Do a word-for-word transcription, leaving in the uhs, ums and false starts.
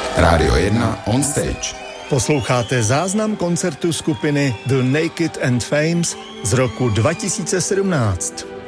Rádio jedna on stage. Posloucháte záznam koncertu skupiny The Naked and Famous z roku dva tisíce sedmnáct.